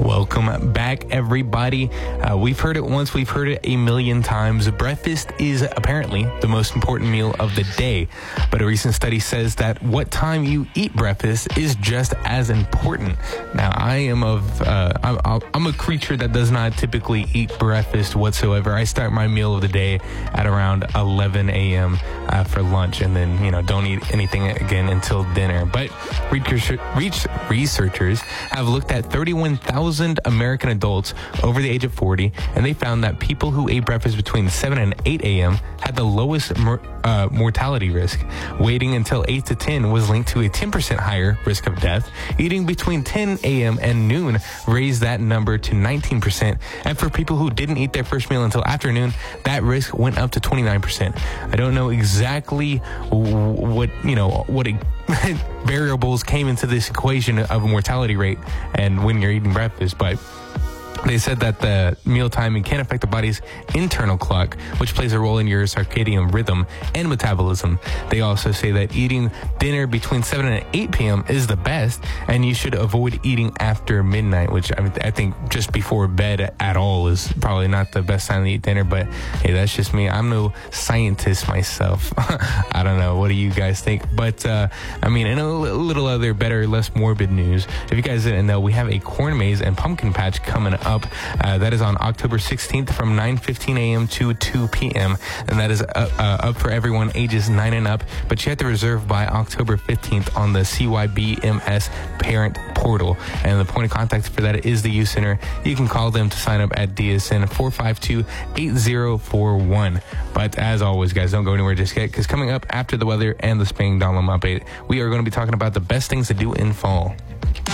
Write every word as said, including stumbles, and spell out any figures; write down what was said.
Welcome back, everybody. Uh, we've heard it once, we've heard it a million times. Breakfast is apparently the most important meal of the day. But a recent study says that what time you eat breakfast is just as important. Now, I am of, uh, I'm, I'm a creature that does not typically eat breakfast whatsoever. I start my meal of the day at around eleven a.m. Uh, for lunch, and then, you know, don't eat anything again until dinner. But researchers have looked at thirty-one thousand American adults over the age of forty, and they found that people who ate breakfast between seven and eight a.m. had the lowest mor- uh, mortality risk. Waiting until eight to ten was linked to a ten percent higher risk of death. Eating between ten a.m. and noon raised that number to nineteen percent. And for people who didn't eat their first meal until afternoon, that risk went up to twenty-nine percent. I don't know exactly what, you know, what it variables came into this equation of a mortality rate and when you're eating breakfast, but they said that the meal timing can affect the body's internal clock, which plays a role in your circadian rhythm and metabolism. They also say that eating dinner between seven and eight p.m. is the best, and you should avoid eating after midnight, which I, mean, I think just before bed at all is probably not the best time to eat dinner, but hey, that's just me. I'm no scientist myself. I don't know. What do you guys think? But, uh, I mean, in a little other better, less morbid news, if you guys didn't know, we have a corn maze and pumpkin patch coming up. Up. Uh, that is on October sixteenth from nine fifteen a.m. to two p.m. And that is uh, uh, up for everyone ages nine and up. But you have to reserve by October fifteenth on the C Y B M S parent portal. And the point of contact for that is the youth center. You can call them to sign up at D S N four five two, eight zero four one. But as always, guys, don't go anywhere just yet, because coming up after the weather and the Spain Dahlem update, we are going to be talking about the best things to do in fall.